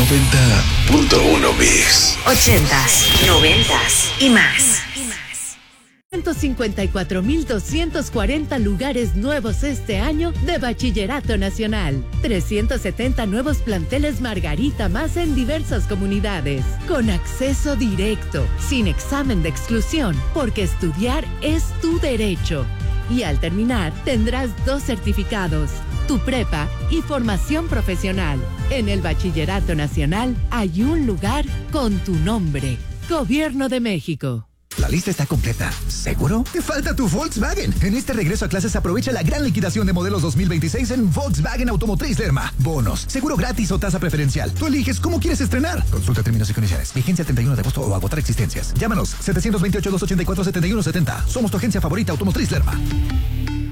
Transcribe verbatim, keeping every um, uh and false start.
noventa punto uno Mix. Ochentas, noventas y más. ciento cincuenta y cuatro mil doscientos cuarenta lugares nuevos este año de Bachillerato Nacional. trescientos setenta nuevos planteles Margarita más en diversas comunidades. Con acceso directo, sin examen de exclusión, porque estudiar es tu derecho. Y al terminar, tendrás dos certificados, tu prepa y formación profesional. En el Bachillerato Nacional hay un lugar con tu nombre. Gobierno de México. La lista está completa. ¿Seguro? Te falta tu Volkswagen. En este regreso a clases aprovecha la gran liquidación de modelos dos mil veintiséis en Volkswagen Automotriz Lerma. Bonos, seguro gratis o tasa preferencial. Tú eliges cómo quieres estrenar. Consulta términos y condiciones. Vigencia el treinta y uno de agosto o agotar existencias. Llámanos siete dos ocho, dos ochenta y cuatro, setenta y uno setenta. Somos tu agencia favorita Automotriz Lerma.